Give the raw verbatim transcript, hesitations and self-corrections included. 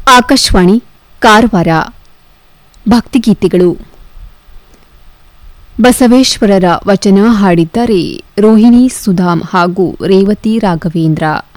ಆಕಾಶವಾಣಿ ಕಾರವಾರ. ಭಕ್ತಿಗೀತೆಗಳು. ಬಸವೇಶ್ವರರ ವಚನ ಹಾಡಿದ್ದಾರೆ ರೋಹಿಣಿ ಸುಧಾಮ್ ಹಾಗೂ ರೇವತಿ ರಾಘವೇಂದ್ರ.